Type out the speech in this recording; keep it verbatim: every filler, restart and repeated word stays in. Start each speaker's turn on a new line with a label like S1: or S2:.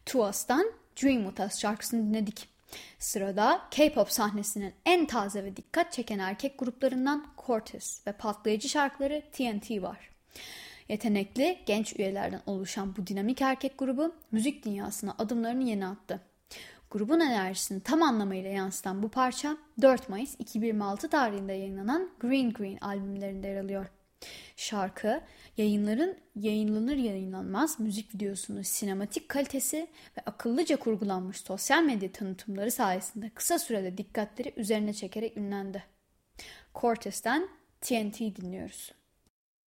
S1: To Us'tan Dream With Us şarkısını dinledik. Sırada K-pop sahnesinin en taze ve dikkat çeken erkek gruplarından Cortez ve patlayıcı şarkıları T N T var. Yetenekli genç üyelerden oluşan bu dinamik erkek grubu müzik dünyasına adımlarını yeni attı. Grubun enerjisini tam anlamıyla yansıtan bu parça dört Mayıs iki bin yirmi altı tarihinde yayınlanan Green Green albümlerinde yer alıyor. Şarkı yayınların yayınlanır yayınlanmaz müzik videosunun sinematik kalitesi ve akıllıca kurgulanmış sosyal medya tanıtımları sayesinde kısa sürede dikkatleri üzerine çekerek ünlendi. Cortez'ten T N T dinliyoruz.